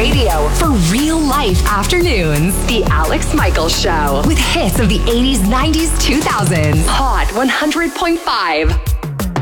radio for real life afternoons. The Alex Michaels Show with hits of the 80s, 90s, 2000s. Hot 100.5.